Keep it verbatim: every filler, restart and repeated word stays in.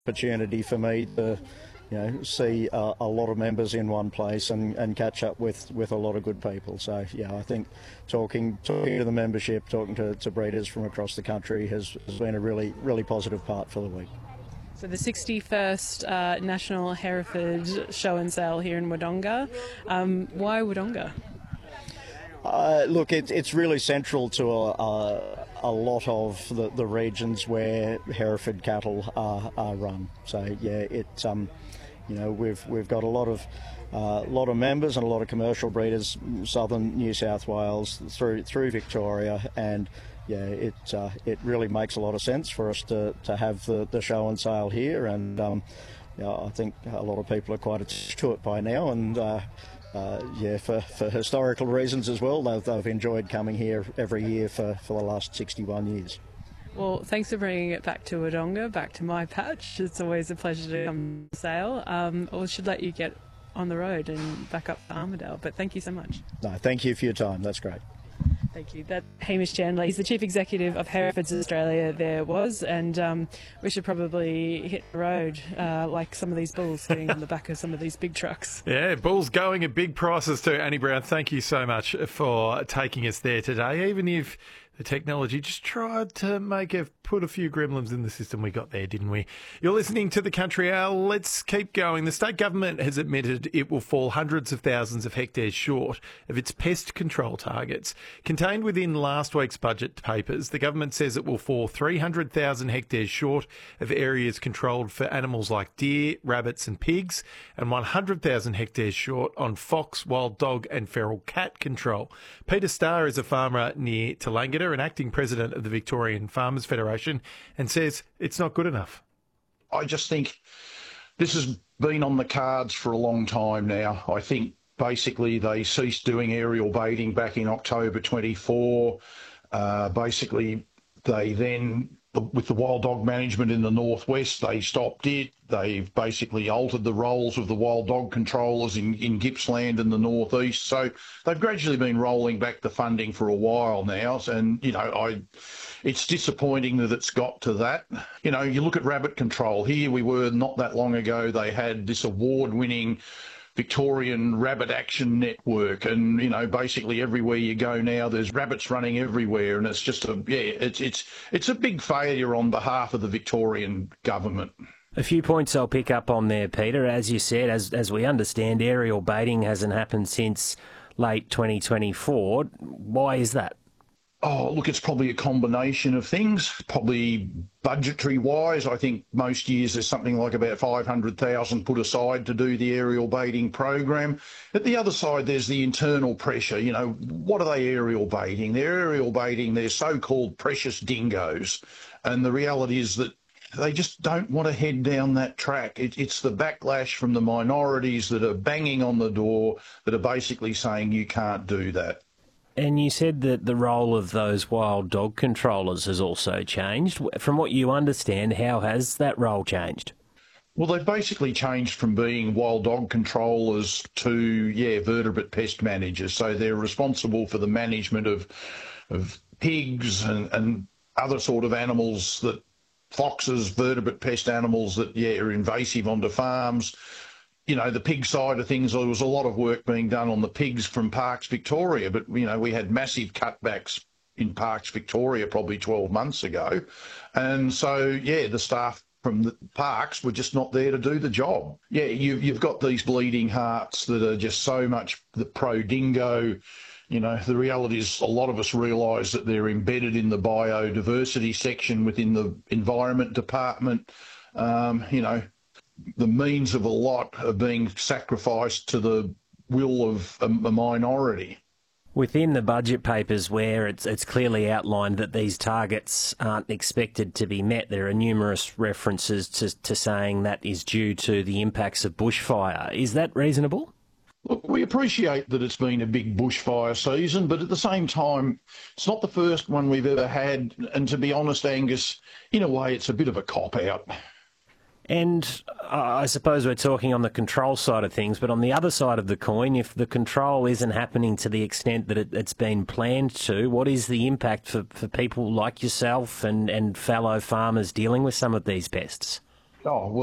opportunity for me to, you know, see uh, a lot of members in one place and, and catch up with, with a lot of good people. So yeah, I think talking talking to the membership, talking to, to breeders from across the country has, has been a really really positive part for the week. So the sixty-first uh, National Hereford Show and Sale here in Wodonga. Um, why Wodonga? Uh, look, it, it's really central to a, a, a lot of the, the regions where Hereford cattle are, are run. So yeah, it um, you know we've we've got a lot of uh, lot of members and a lot of commercial breeders, southern New South Wales through through Victoria, and yeah, it uh, it really makes a lot of sense for us to, to have the, the show and sale here, and um, yeah, I think a lot of people are quite attached to it by now, and. Uh, Uh, yeah, for, for historical reasons as well, they've, they've enjoyed coming here every year for, for the last sixty-one years. Well, thanks for bringing it back to Wodonga, back to my patch. It's always a pleasure to come to sale. Um, or should let you get on the road and back up to Armidale. But thank you so much. No, thank you for your time. That's great. Thank you. That's Hamish Chandler. He's the Chief Executive of Herefords Australia there was, and um, we should probably hit the road uh, like some of these bulls sitting on the back of some of these big trucks. Yeah, bulls going at big prices too. Annie Brown, thank you so much for taking us there today. Even if the technology just tried to make a put a few gremlins in the system, we got there, didn't we? You're listening to The Country Hour. Let's keep going. The state government has admitted it will fall hundreds of thousands of hectares short of its pest control targets. Contained within last week's budget papers, the government says it will fall three hundred thousand hectares short of areas controlled for animals like deer, rabbits and pigs, and one hundred thousand hectares short on fox, wild dog and feral cat control. Peter Starr is a farmer near Tallangatta and acting president of the Victorian Farmers Federation, and says it's not good enough. I just think this has been on the cards for a long time now. I think basically they ceased doing aerial baiting back in October twenty-four. Uh, basically, they then, with the wild dog management in the northwest, they stopped it. They've basically altered the roles of the wild dog controllers in, in Gippsland and the northeast. So they've gradually been rolling back the funding for a while now. And, you know, I, it's disappointing that it's got to that. You know, you look at rabbit control. Here we were not that long ago, they had this award-winning Victorian Rabbit Action Network, and you know, basically everywhere you go now, there's rabbits running everywhere, and it's just a yeah, it's it's it's a big failure on behalf of the Victorian government. A few points I'll pick up on there, Peter. As you said, as as we understand, aerial baiting hasn't happened since late twenty twenty-four. Why is that? Oh, look, it's probably a combination of things. Probably budgetary-wise, I think most years there's something like about five hundred thousand put aside to do the aerial baiting program. At the other side, there's the internal pressure. You know, what are they aerial baiting? They're aerial baiting their so-called precious dingoes. And the reality is that they just don't want to head down that track. It, it's the backlash from the minorities that are banging on the door that are basically saying you can't do that. And you said that the role of those wild dog controllers has also changed. From what you understand, how has that role changed? Well, they've basically changed from being wild dog controllers to, yeah, vertebrate pest managers. So they're responsible for the management of of pigs and, and other sort of animals, that foxes, vertebrate pest animals that, yeah, are invasive onto farms. You know, the pig side of things, there was a lot of work being done on the pigs from Parks Victoria, but, you know, we had massive cutbacks in Parks Victoria probably twelve months ago. And so, yeah, the staff from the parks were just not there to do the job. Yeah, you've, you've got these bleeding hearts that are just so much the pro-dingo. You know, the reality is a lot of us realise that they're embedded in the biodiversity section within the Environment Department. Um, you know, the means of a lot are being sacrificed to the will of a, a minority. Within the budget papers, where it's it's clearly outlined that these targets aren't expected to be met, there are numerous references to, to saying that is due to the impacts of bushfire. Is that reasonable? Look, we appreciate that it's been a big bushfire season, but at the same time, it's not the first one we've ever had. And to be honest, Angus, in a way, it's a bit of a cop-out. And uh, I suppose we're talking on the control side of things, but on the other side of the coin, if the control isn't happening to the extent that it, it's been planned to, what is the impact for, for people like yourself and, and fellow farmers dealing with some of these pests? Oh, well.